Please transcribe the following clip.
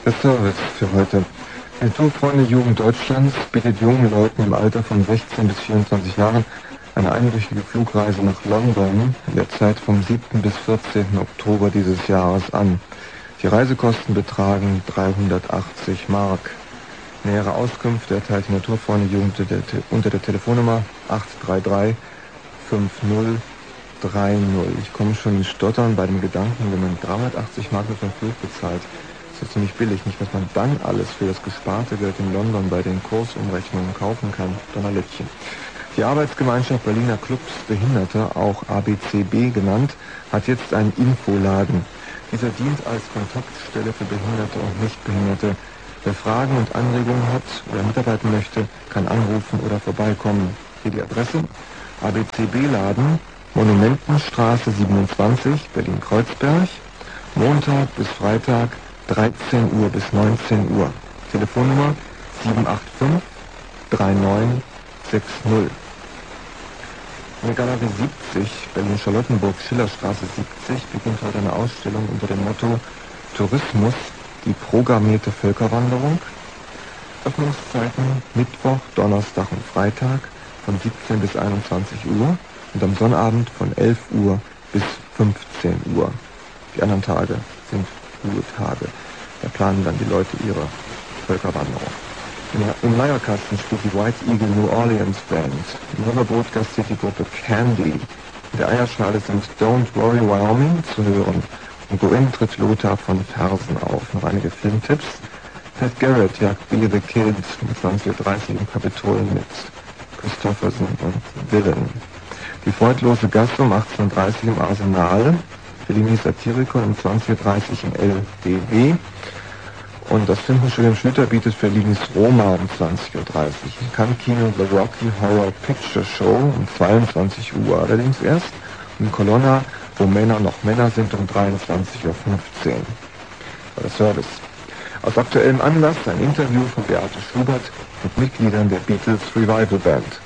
Der Service für heute. Die Naturfreunde Jugend Deutschlands bietet jungen Leuten im Alter von 16 bis 24 Jahren eine einwöchige Flugreise nach London in der Zeit vom 7. bis 14. Oktober dieses Jahres an. Die Reisekosten betragen 380 Mark. Nähere Auskünfte erteilt die Naturfreunde Jugend unter der Telefonnummer 833 5030. Ich komme schon ins Stottern bei dem Gedanken, wenn man 380 Mark für den Flug bezahlt. Das ist ziemlich billig, nicht was man dann alles für das gesparte Geld in London bei den Kursumrechnungen kaufen kann. Donnerlittchen. Die Arbeitsgemeinschaft Berliner Clubs Behinderte, auch ABCB genannt, hat jetzt einen Infoladen. Dieser dient als Kontaktstelle für Behinderte und Nichtbehinderte. Wer Fragen und Anregungen hat oder mitarbeiten möchte, kann anrufen oder vorbeikommen. Hier die Adresse: ABCB-Laden, Monumentenstraße 27, Berlin-Kreuzberg, Montag bis Freitag, 13 Uhr bis 19 Uhr. Telefonnummer 785 3960. In der Galerie 70, Berlin-Charlottenburg, Schillerstraße 70, beginnt heute eine Ausstellung unter dem Motto Tourismus, die programmierte Völkerwanderung. Öffnungszeiten Mittwoch, Donnerstag und Freitag von 17 bis 21 Uhr und am Sonnabend von 11 Uhr bis 15 Uhr. Die anderen Tage sind Ruhetage. Da planen dann die Leute ihre Völkerwanderung. Im Leierkasten spielt die White Eagle New Orleans Band. Im Riverboat gastiert die Gruppe Candy. In der Eierschale sind Don't Worry Wyoming zu hören. Und Goin tritt Lothar von Fersen auf. Noch einige Filmtipps. Pat Garrett jagt Billy the Kid um 20.30 Uhr im Kapitol mit Christopherson und Villain. Die freudlose Gasse um 18.30 Uhr im Arsenal. Fellini Satiriker um 20.30 Uhr im LDW. Und das Filmstudio Schlüter bietet Fellinis Roma um 20.30 Uhr. Im Cannes-Kino The Rocky Horror Picture Show um 22 Uhr allerdings erst. Und in Colonna, wo Männer noch Männer sind, um 23.15 Uhr. War der Service. Aus aktuellem Anlass ein Interview von Beate Schubert mit Mitgliedern der Beatles Revival Band.